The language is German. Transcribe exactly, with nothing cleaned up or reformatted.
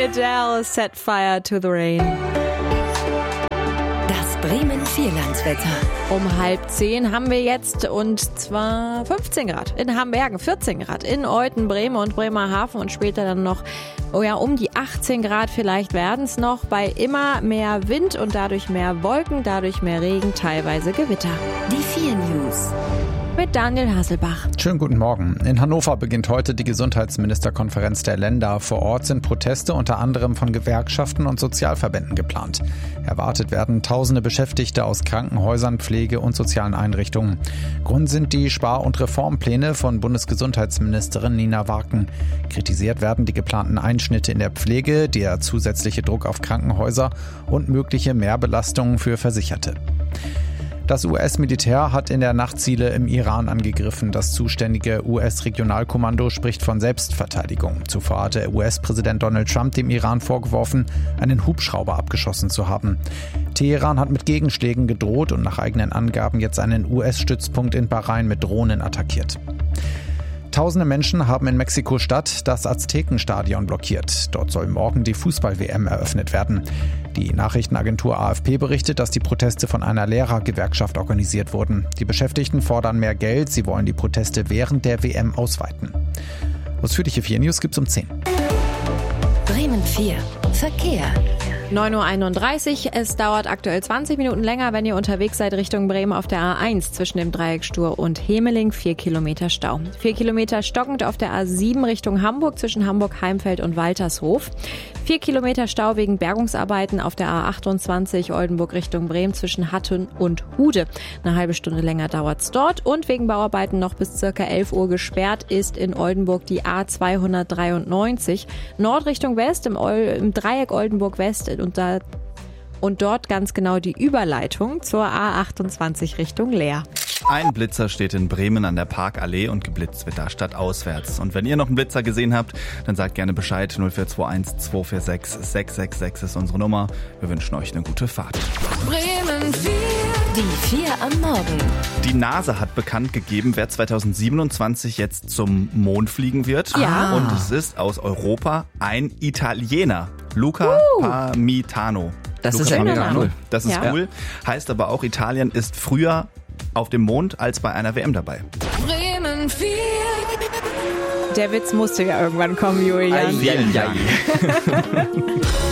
Adele, Set Fire to the Rain. Das Bremen Vierlandswetter. Um halb zehn haben wir jetzt und zwar fünfzehn Grad in Hambergen, vierzehn Grad in Euten, Bremen und Bremerhaven und später dann noch oh ja, um die achtzehn Grad vielleicht werden es noch bei immer mehr Wind und dadurch mehr Wolken, dadurch mehr Regen, teilweise Gewitter. Die vier News. Mit Daniel Hasselbach. Schönen guten Morgen. In Hannover beginnt heute die Gesundheitsministerkonferenz der Länder. Vor Ort sind Proteste unter anderem von Gewerkschaften und Sozialverbänden geplant. Erwartet werden tausende Beschäftigte aus Krankenhäusern, Pflege- und sozialen Einrichtungen. Grund sind die Spar- und Reformpläne von Bundesgesundheitsministerin Nina Warken. Kritisiert werden die geplanten Einschnitte in der Pflege, der zusätzliche Druck auf Krankenhäuser und mögliche Mehrbelastungen für Versicherte. Das U S-Militär hat in der Nacht Ziele im Iran angegriffen. Das zuständige U S-Regionalkommando spricht von Selbstverteidigung. Zuvor hatte U S-Präsident Donald Trump dem Iran vorgeworfen, einen Hubschrauber abgeschossen zu haben. Teheran hat mit Gegenschlägen gedroht und nach eigenen Angaben jetzt einen U S-Stützpunkt in Bahrain mit Drohnen attackiert. Tausende Menschen haben in Mexiko-Stadt das Aztekenstadion blockiert. Dort soll morgen die Fußball-W M eröffnet werden. Die Nachrichtenagentur A F P berichtet, dass die Proteste von einer Lehrergewerkschaft organisiert wurden. Die Beschäftigten fordern mehr Geld. Sie wollen die Proteste während der W M ausweiten. Ausführliche vier News gibt's um zehn. Bremen vier. Verkehr. neun Uhr einunddreißig. Es dauert aktuell zwanzig Minuten länger, wenn ihr unterwegs seid Richtung Bremen auf der A eins zwischen dem Dreieck Stur und Hemeling. Vier Kilometer Stau. Vier Kilometer stockend auf der A sieben Richtung Hamburg zwischen Hamburg-Heimfeld und Waltershof. Vier Kilometer Stau wegen Bergungsarbeiten auf der A achtundzwanzig Oldenburg Richtung Bremen zwischen Hattun und Hude. Eine halbe Stunde länger dauert's dort. Und wegen Bauarbeiten noch bis circa elf Uhr gesperrt ist in Oldenburg die A zweihundertdreiundneunzig. Nord Richtung West im, Ol- im Dreieck Oldenburg West und da und dort ganz genau die Überleitung zur A achtundzwanzig Richtung Leer. Ein Blitzer steht in Bremen an der Parkallee und geblitzt wird da stadtauswärts. Und wenn ihr noch einen Blitzer gesehen habt, dann sagt gerne Bescheid. null vier zwei eins zwei vier sechs sechs sechs sechs ist unsere Nummer. Wir wünschen euch eine gute Fahrt. Bremen vier. Die vier am Morgen. Die NASA hat bekannt gegeben, wer zweitausendsiebenundzwanzig jetzt zum Mond fliegen wird. Ja. Und es ist aus Europa ein Italiener. Luca uh. Parmitano. Das Luca ist ja mega cool. Das ist Ja. cool. Heißt aber auch, Italien ist früher auf dem Mond als bei einer W M dabei. Bremen vier. Der Witz musste ja irgendwann kommen, Julian. Vielen Dank.